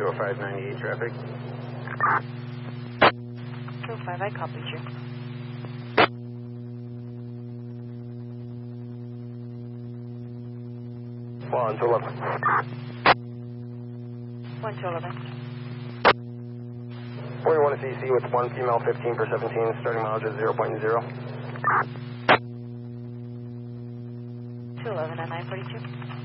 20598 traffic. 205, I copied you. One to 11. 1 to 11. 41 CC with 1 female 15 per 17, starting mileage at 0.0. 211 and 942.